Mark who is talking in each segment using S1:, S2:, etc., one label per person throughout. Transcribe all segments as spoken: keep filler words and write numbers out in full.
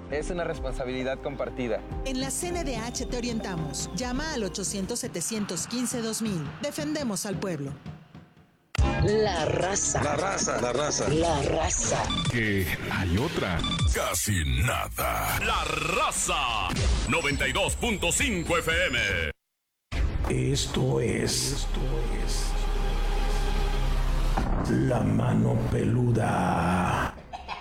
S1: Es una responsabilidad compartida.
S2: En la C N D H te orientamos. Llama al ochocientos, setecientos quince, dos mil. Defendemos al pueblo.
S3: La raza.
S4: La raza, la raza.
S3: La raza.
S5: Que hay otra.
S6: Casi nada. La raza. noventa y dos punto cinco F M.
S7: Esto es. Esto es. La mano peluda.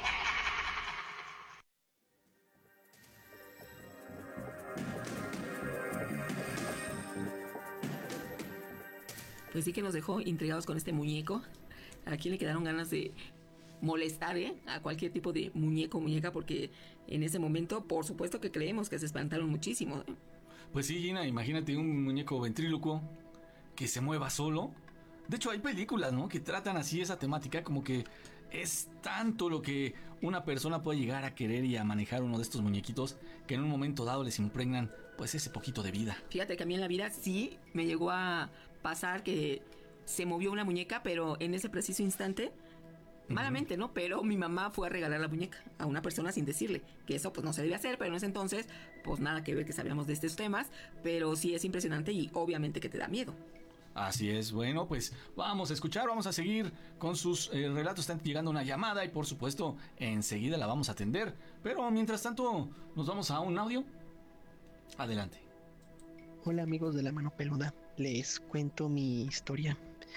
S8: Pues sí que nos dejó intrigados con este muñeco. ¿A quién le quedaron ganas de molestar, eh? A cualquier tipo de muñeco o muñeca? Porque en ese momento, por supuesto que creemos que se espantaron muchísimo, ¿eh?
S9: Pues sí, Gina, imagínate un muñeco ventrílocuo que se mueva solo. De hecho, hay películas, ¿no?, que tratan así esa temática, como que es tanto lo que una persona puede llegar a querer y a manejar uno de estos muñequitos, que en un momento dado les impregnan pues ese poquito de vida.
S8: Fíjate que a mí en la vida sí me llegó a pasar que se movió una muñeca, pero en ese preciso instante, malamente, ¿no? Pero mi mamá fue a regalar la muñeca a una persona sin decirle que eso pues no se debe hacer, pero en ese entonces pues nada que ver que sabíamos de estos temas, pero sí es impresionante y obviamente que te da miedo.
S9: Así es, bueno, pues vamos a escuchar, vamos a seguir con sus eh, relatos. Están llegando una llamada y por supuesto enseguida la vamos a atender. Pero mientras tanto, nos vamos a un audio. Adelante.
S10: Hola amigos de La Mano Peluda, les cuento mi historia.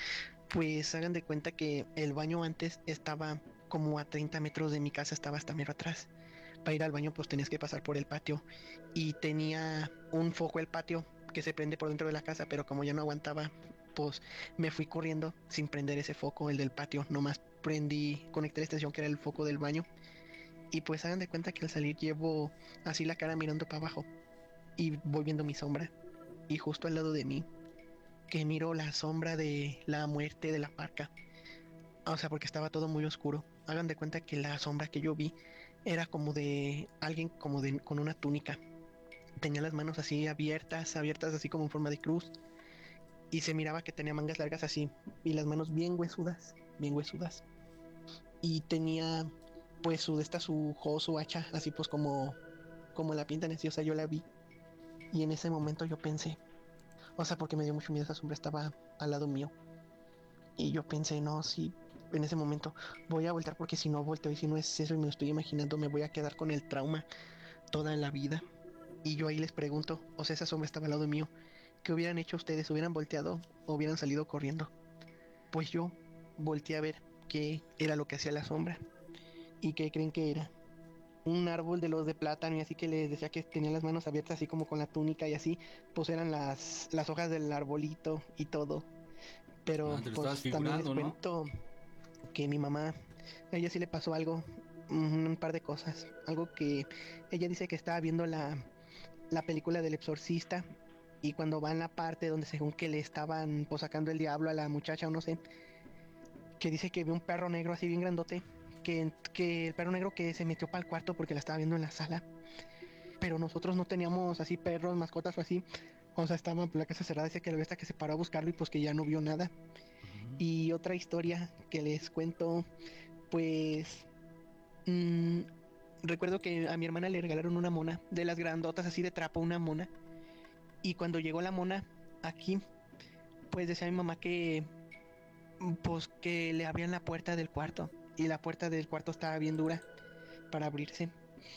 S10: Pues hagan de cuenta que el baño antes estaba como a treinta metros de mi casa, estaba hasta mero atrás. Para ir al baño pues tenías que pasar por el patio y tenía un foco el patio que se prende por dentro de la casa, pero como ya no aguantaba, pues me fui corriendo sin prender ese foco, el del patio. Nomás prendí, conecté la extensión que era el foco del baño y pues hagan de cuenta que al salir llevo así la cara mirando para abajo y voy viendo mi sombra y justo al lado de mí que miro la sombra de la muerte de la parca. O sea, porque estaba todo muy oscuro. Hagan de cuenta que la sombra que yo vi era como de alguien como de con una túnica. Tenía las manos así abiertas, abiertas así como en forma de cruz. Y se miraba que tenía mangas largas así. Y las manos bien huesudas, bien huesudas. Y tenía pues su, esta su jo, su hacha, así pues como, como la pintan así. O sea, yo la vi. Y en ese momento yo pensé, o sea, porque me dio mucho miedo, esa sombra estaba al lado mío. Y yo pensé, no, sí, en ese momento voy a voltear porque si no volteo y si no es eso y me lo estoy imaginando, me voy a quedar con el trauma toda la vida. Y yo ahí les pregunto, o sea, esa sombra estaba al lado mío, ¿qué hubieran hecho ustedes? ¿Hubieran volteado o hubieran salido corriendo? Pues yo volteé a ver qué era lo que hacía la sombra. ¿Y qué creen que era? Un árbol de los de plátano, y así que les decía que tenía las manos abiertas así como con la túnica y así, pues eran las, las hojas del arbolito y todo. Pero
S9: ah, te lo
S10: pues
S9: figurando,
S10: también les
S9: ¿no?
S10: cuento que mi mamá, a ella sí le pasó algo, un, un par de cosas. Algo que ella dice que estaba viendo la, la película del exorcista y cuando va en la parte donde según que le estaban pues sacando el diablo a la muchacha o no sé, que dice que vio un perro negro así bien grandote, que, que el perro negro que se metió para el cuarto porque la estaba viendo en la sala. Pero nosotros no teníamos así perros, mascotas o así. O sea, estaba la casa cerrada, dice que la bestia que se paró a buscarlo y pues que ya no vio nada. Uh-huh. Y otra historia que les cuento, pues mmm, recuerdo que a mi hermana le regalaron una mona de las grandotas así de trapo, una mona. Y cuando llegó la mona aquí, pues decía mi mamá que pues que le abrían la puerta del cuarto y la puerta del cuarto estaba bien dura para abrirse.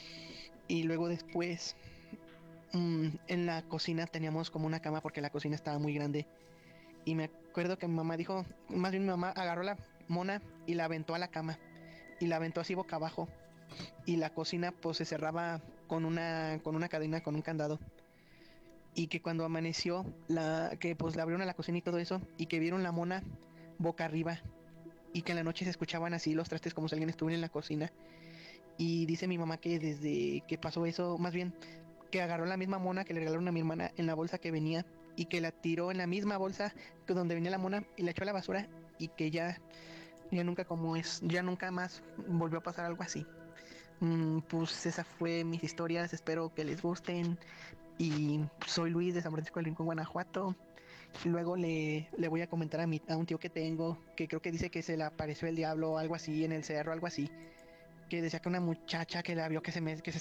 S10: Y luego después mmm, en la cocina teníamos como una cama porque la cocina estaba muy grande. Y me acuerdo que mi mamá dijo, más bien mi mamá agarró la mona y la aventó a la cama. Y la aventó así boca abajo. Y la cocina pues se cerraba con una, con una cadena, con un candado. Y que cuando amaneció, la, que pues la abrieron a la cocina y todo eso. Y que vieron la mona boca arriba. Y que en la noche se escuchaban así los trastes como si alguien estuviera en la cocina. Y dice mi mamá que desde que pasó eso, más bien que agarró la misma mona que le regalaron a mi hermana en la bolsa que venía y que la tiró en la misma bolsa que donde venía la mona y la echó a la basura y que ya, ya nunca como es, ya nunca más volvió a pasar algo así. Mm, pues esa fue mis historias, espero que les gusten y soy Luis de San Francisco del Rincón, Guanajuato. Y luego le, le voy a comentar a, mi, a un tío que tengo que creo que dice que se le apareció el diablo o algo así en el cerro, algo así. Que decía que una muchacha que la vio que se, me, que se